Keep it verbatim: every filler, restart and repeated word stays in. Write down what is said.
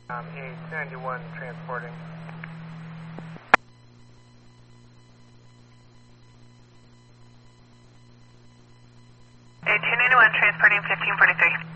Um, A two ninety-one transporting. A two ninety-one transporting fifteen forty-three.